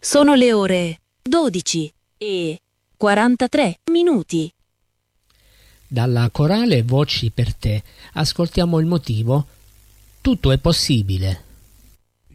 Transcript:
Sono le ore 12:43. Dalla corale Voci per te ascoltiamo il motivo Tutto è possibile.